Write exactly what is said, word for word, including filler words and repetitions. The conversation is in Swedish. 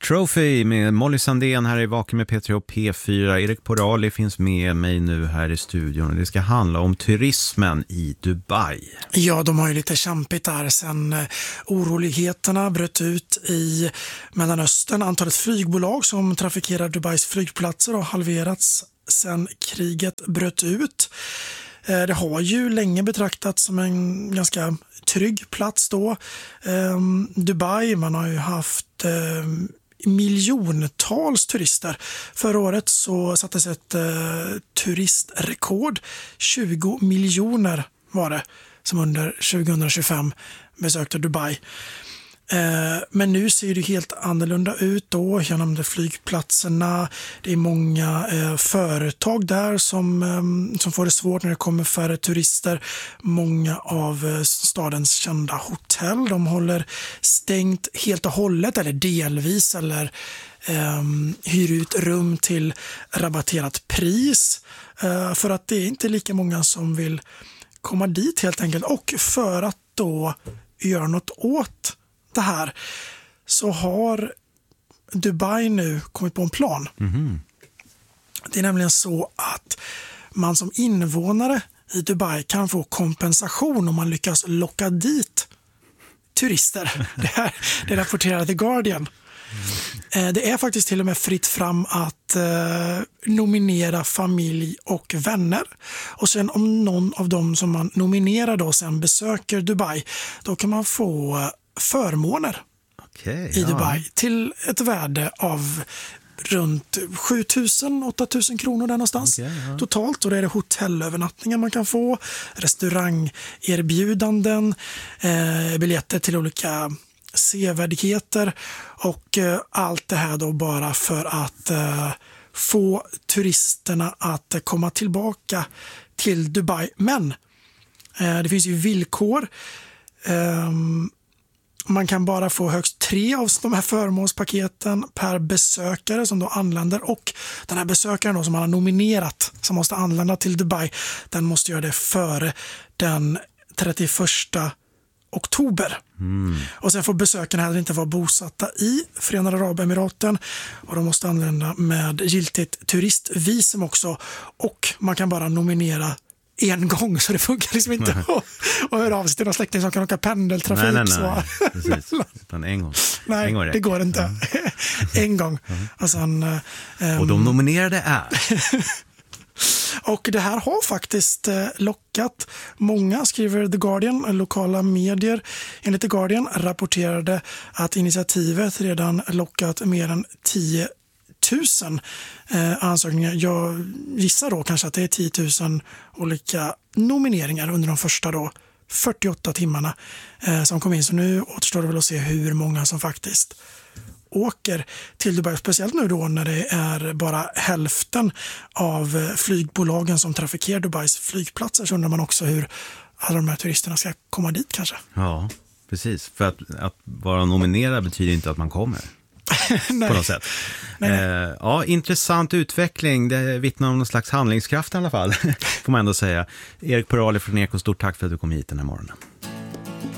Trophy med Molly Sandén här i Vaken med P tre och P fyra. Erik Porali finns med mig nu här i studion och det ska handla om turismen i Dubai. Ja, de har ju lite kämpigt där sen oroligheterna bröt ut i Mellanöstern. Antalet flygbolag som trafikerar Dubais flygplatser har halverats sen kriget bröt ut. Det har ju länge betraktats som en ganska trygg plats då. Dubai, man har ju haft miljontals turister. Förra året så sattes ett turistrekord. tjugo miljoner var det som under tjugohundratjugofem besökte Dubai. Men nu ser det helt annorlunda ut då genom de flygplatserna. Det är många eh, företag där som, eh, som får det svårt när det kommer färre turister. Många av eh, stadens kända hotell, de håller stängt helt och hållet eller delvis eller eh, hyr ut rum till rabatterat pris. Eh, för att det är inte lika många som vill komma dit helt enkelt. Och för att då göra något åt det här så har Dubai nu kommit på en plan. Mm-hmm. Det är nämligen så att man som invånare i Dubai kan få kompensation om man lyckas locka dit turister. Det, här, det rapporterar The Guardian. Mm. Det är faktiskt till och med fritt fram att eh, nominera familj och vänner. Och sen om någon av dem som man nominerar då sen besöker Dubai, då kan man få förmåner okay, i Dubai ja. till ett värde av runt sju tusen till åtta tusen kronor där någonstans okay, ja. totalt. Och det är det hotellövernattningar man kan få, restaurangerbjudanden, eh, biljetter till olika sevärdheter och eh, allt det här då bara för att eh, få turisterna att eh, komma tillbaka till Dubai. Men eh, det finns ju villkor. Eh, Man kan bara få högst tre av de här förmånspaketen per besökare som då anländer, och den här besökaren då som man har nominerat som måste anlända till Dubai, den måste göra det före den trettioförsta oktober. Mm. Och sen får besökarna heller inte vara bosatta i Förenade Arabemiraten och de måste anlända med giltigt turistvisum också, och man kan bara nominera en gång, så det funkar liksom inte att, att höra av sig till någon släkting som kan åka pendeltrafik. Nej, nej, nej. Så. Precis. Utan en gång. Nej, en gång det går inte. Mm. en gång. Mm. Och, sen, um... och de nominerade är... Och det här har faktiskt eh, lockat många, skriver The Guardian. Lokala medier enligt The Guardian rapporterade att initiativet redan lockat mer än tio tusen eh, ansökningar. Jag gissar då kanske att det är tio tusen olika nomineringar under de första då fyrtioåtta timmarna eh, som kom in. Så nu återstår det väl att se hur många som faktiskt åker till Dubai, speciellt nu då när det är bara hälften av flygbolagen som trafikerar Dubais flygplatser, så undrar man också hur alla de här turisterna ska komma dit kanske. Ja, precis. För att, att vara nominerad betyder inte att man kommer. på något sätt. Nej, nej. Eh, ja, intressant utveckling. Det vittnar om någon slags handlingskraft i alla fall, får man ändå säga. Erik Porali från Eko, stort tack för att du kom hit den här morgonen.